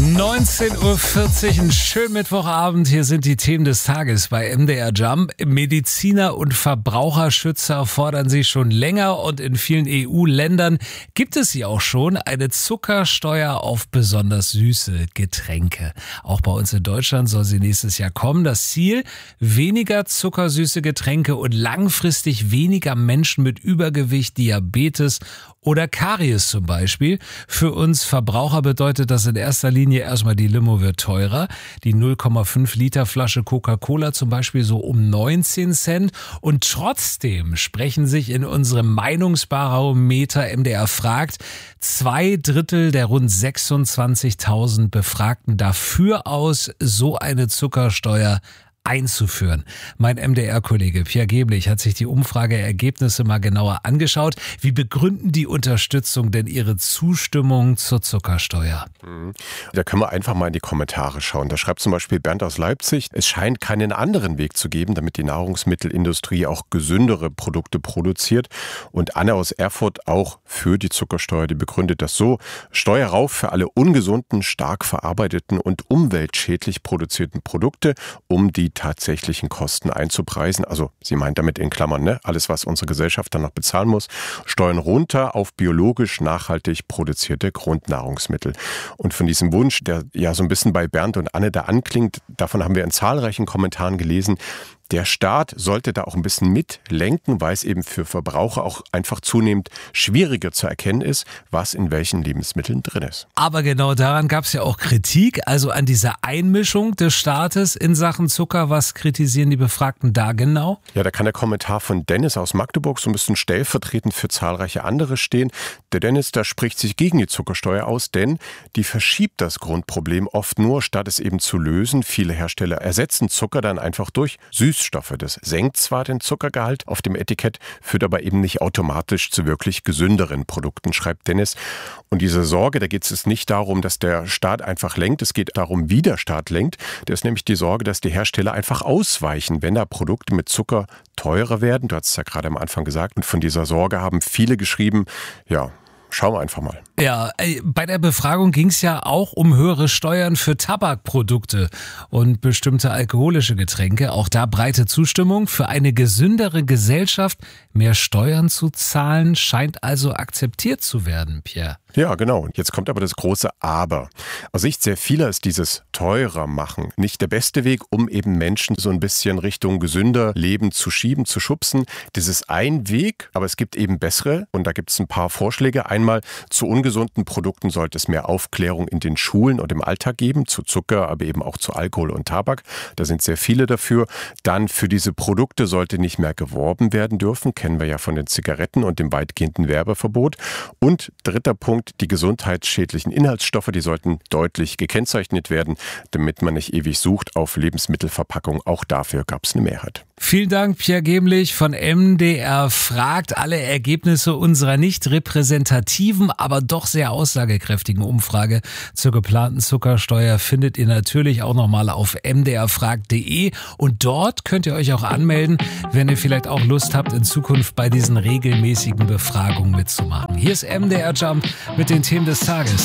19.40 Uhr, einen schönen Mittwochabend. Hier sind die Themen des Tages bei MDR Jump. Mediziner und Verbraucherschützer fordern sie schon länger und in vielen EU-Ländern gibt es sie auch schon, eine Zuckersteuer auf besonders süße Getränke. Auch bei uns in Deutschland soll sie nächstes Jahr kommen. Das Ziel: weniger zuckersüße Getränke und langfristig weniger Menschen mit Übergewicht, Diabetes oder Karies zum Beispiel. Für uns Verbraucher bedeutet das in erster Linie erstmal, die Limo wird teurer. Die 0,5 Liter Flasche Coca-Cola zum Beispiel so um 19 Cent. Und trotzdem sprechen sich in unserem Meinungsbarometer MDR fragt 2/3 der rund 26.000 Befragten dafür aus, so eine Zuckersteuer einzuführen. Mein MDR-Kollege Pierre Geblich hat sich die Umfrageergebnisse mal genauer angeschaut. Wie begründen die Unterstützung denn ihre Zustimmung zur Zuckersteuer? Da können wir einfach mal in die Kommentare schauen. Da schreibt zum Beispiel Bernd aus Leipzig: Es scheint keinen anderen Weg zu geben, damit die Nahrungsmittelindustrie auch gesündere Produkte produziert. Und Anne aus Erfurt auch für die Zuckersteuer, die begründet das so: Steuer rauf für alle ungesunden, stark verarbeiteten und umweltschädlich produzierten Produkte, um die tatsächlichen Kosten einzupreisen. Also sie meint damit in Klammern, alles, was unsere Gesellschaft dann noch bezahlen muss. Steuern runter auf biologisch nachhaltig produzierte Grundnahrungsmittel. Und von diesem Wunsch, der ja so ein bisschen bei Bernd und Anne da anklingt, davon haben wir in zahlreichen Kommentaren gelesen. Der Staat sollte da auch ein bisschen mitlenken, weil es eben für Verbraucher auch einfach zunehmend schwieriger zu erkennen ist, was in welchen Lebensmitteln drin ist. Aber genau daran gab es ja auch Kritik, also an dieser Einmischung des Staates in Sachen Zucker. Was kritisieren die Befragten da genau? Ja, da kann der Kommentar von Dennis aus Magdeburg so ein bisschen stellvertretend für zahlreiche andere stehen. Der Dennis, da spricht sich gegen die Zuckersteuer aus, denn die verschiebt das Grundproblem oft nur, statt es eben zu lösen. Viele Hersteller ersetzen Zucker dann einfach durch Süßstoffe. Das senkt zwar den Zuckergehalt auf dem Etikett, führt aber eben nicht automatisch zu wirklich gesünderen Produkten, schreibt Dennis. Und diese Sorge, da geht es nicht darum, dass der Staat einfach lenkt, es geht darum, wie der Staat lenkt. Da ist nämlich die Sorge, dass die Hersteller einfach ausweichen, wenn da Produkte mit Zucker teurer werden. Du hast es ja gerade am Anfang gesagt. Und von dieser Sorge haben viele geschrieben, ja, schauen wir einfach mal. Ja, bei der Befragung ging es ja auch um höhere Steuern für Tabakprodukte und bestimmte alkoholische Getränke. Auch da breite Zustimmung. Für eine gesündere Gesellschaft mehr Steuern zu zahlen, scheint also akzeptiert zu werden, Pierre. Ja, genau. Jetzt kommt aber das große Aber. Aus Sicht sehr vieler ist dieses teurer machen nicht der beste Weg, um eben Menschen so ein bisschen Richtung gesünder Leben zu schieben, zu schubsen. Das ist ein Weg, aber es gibt eben bessere. Und da gibt es ein paar Vorschläge. Einmal: zu ungesunden Produkten sollte es mehr Aufklärung in den Schulen und im Alltag geben, zu Zucker, aber eben auch zu Alkohol und Tabak. Da sind sehr viele dafür. Dann: für diese Produkte sollte nicht mehr geworben werden dürfen, kennen wir ja von den Zigaretten und dem weitgehenden Werbeverbot. Und dritter Punkt: die gesundheitsschädlichen Inhaltsstoffe, die sollten deutlich gekennzeichnet werden, damit man nicht ewig sucht auf Lebensmittelverpackung. Auch dafür gab es eine Mehrheit. Vielen Dank, Pierre Geblich von MDR fragt. Alle Ergebnisse unserer nicht repräsentativen, aber doch sehr aussagekräftigen Umfrage zur geplanten Zuckersteuer findet ihr natürlich auch nochmal auf mdrfragt.de. Und dort könnt ihr euch auch anmelden, wenn ihr vielleicht auch Lust habt, in Zukunft bei diesen regelmäßigen Befragungen mitzumachen. Hier ist MDR Jump mit den Themen des Tages.